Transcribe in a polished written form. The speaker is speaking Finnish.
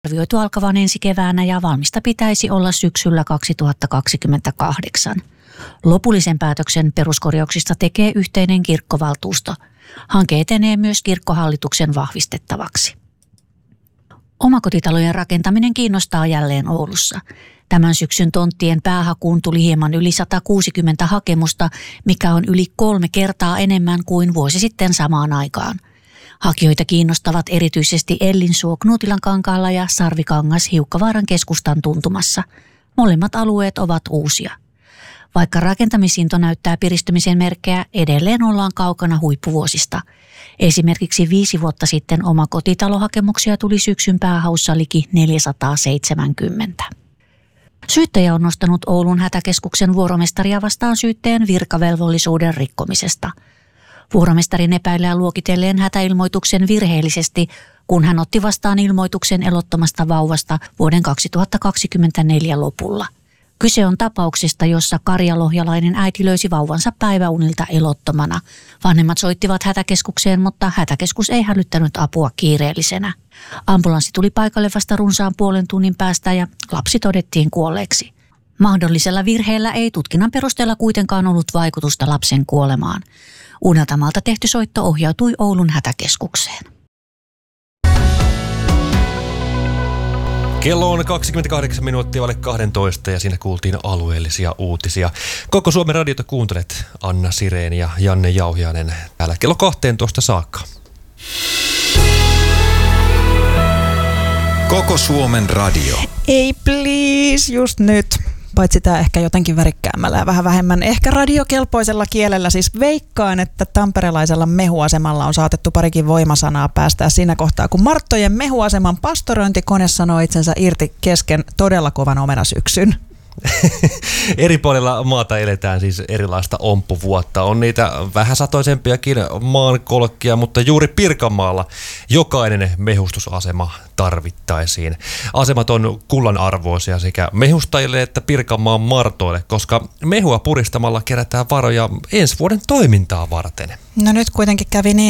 arvioitu alkavan ensi keväänä ja valmista pitäisi olla syksyllä 2028. Lopullisen päätöksen peruskorjauksista tekee yhteinen kirkkovaltuusto. Hanke etenee myös kirkkohallituksen vahvistettavaksi. Omakotitalojen rakentaminen kiinnostaa jälleen Oulussa. Tämän syksyn tonttien päähakuun tuli hieman yli 160 hakemusta, mikä on yli 3 kertaa enemmän kuin vuosi sitten samaan aikaan. Hakijoita kiinnostavat erityisesti Ellinsuo Knuutilankankaalla ja Sarvikangas Hiukkavaaran keskustan tuntumassa. Molemmat alueet ovat uusia. Vaikka rakentamisinto näyttää piristymisen merkkejä, edelleen ollaan kaukana huippuvuosista. Esimerkiksi 5 vuotta sitten omakotitalohakemuksia tuli syksyn päähaussa liki 470. Syyttäjä on nostanut Oulun hätäkeskuksen vuoromestaria vastaan syytteen virkavelvollisuuden rikkomisesta. Vuoromestarin epäillään luokitelleen hätäilmoituksen virheellisesti, kun hän otti vastaan ilmoituksen elottomasta vauvasta vuoden 2024 lopulla. Kyse on tapauksesta, jossa karjalohjalainen äiti löysi vauvansa päiväunilta elottomana. Vanhemmat soittivat hätäkeskukseen, mutta hätäkeskus ei hälyttänyt apua kiireellisenä. Ambulanssi tuli paikalle vasta runsaan puolen tunnin päästä ja lapsi todettiin kuolleeksi. Mahdollisella virheellä ei tutkinnan perusteella kuitenkaan ollut vaikutusta lapsen kuolemaan. Uudeltamaalta tehty soitto ohjautui Oulun hätäkeskukseen. Kello on 28 minuuttia vaille 12 ja siinä kuultiin alueellisia uutisia. Koko Suomen radiota kuuntelet Anna Sirén ja Janne Jauhiainen täällä kello 12 saakka. Koko Suomen radio. Ei please, just nyt. Paitsi tämä ehkä jotenkin värikkäämmällä ja vähän vähemmän ehkä radiokelpoisella kielellä. Siis veikkaan, että tamperelaisella mehuasemalla on saatettu parikin voimasanaa päästää siinä kohtaa, kun Marttojen mehuaseman pastorointikone sanoo itsensä irti kesken todella kovan omenasyksyn. Eri puolilla maata eletään siis erilaista omppuvuotta. On niitä vähän satoisempiakin maankolkkia, mutta juuri Pirkanmaalla jokainen mehustusasema tarvittaisiin. Asemat on kullan arvoisia sekä mehustajille että Pirkanmaan martoille, koska mehua puristamalla kerätään varoja ensi vuoden toimintaa varten. No nyt kuitenkin kävi niin,